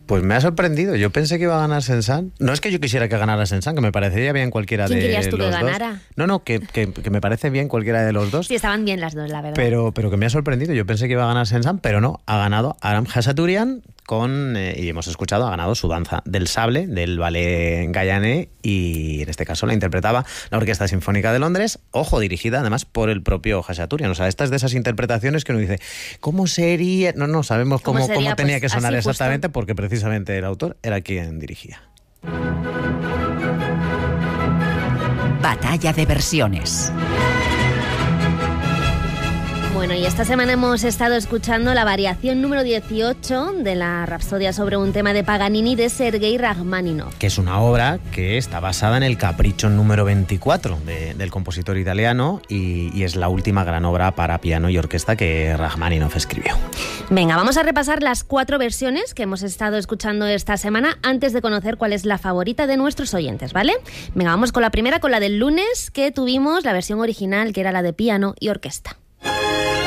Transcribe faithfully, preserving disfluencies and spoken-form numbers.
Pues me ha sorprendido. Yo pensé que iba a ganar Saint-Saëns. No es que yo quisiera que ganara Saint-Saëns, que me parecería bien cualquiera de los dos. ¿Quién querías tú que ganara? No, no, que, que, que me parece bien cualquiera de los dos. Sí, estaban bien las dos, la verdad. Pero, pero que me ha sorprendido. Yo pensé que iba a ganar Saint-Saëns, pero no. Ha ganado Aram Khachaturian con, eh, y hemos escuchado, ha ganado su danza del sable, del ballet Gayané, y en este caso la interpretaba la Orquesta Sinfónica de Londres, ojo, dirigida además por el propio Khachaturian. O sea, esta es de esas interpretaciones que uno dice, ¿cómo sería? No, no sabemos cómo, ¿Cómo, cómo tenía pues, que sonar exactamente, justo? porque precisamente el autor era quien dirigía. Batalla de versiones. Bueno, y esta semana hemos estado escuchando la variación número dieciocho de la Rapsodia sobre un tema de Paganini de Sergei Rachmaninoff. Que es una obra que está basada en el Capricho número veinticuatro de, del compositor italiano y, y es la última gran obra para piano y orquesta que Rachmaninoff escribió. Venga, vamos a repasar las cuatro versiones que hemos estado escuchando esta semana antes de conocer cuál es la favorita de nuestros oyentes, ¿vale? Venga, vamos con la primera, con la del lunes, que tuvimos la versión original, que era la de piano y orquesta.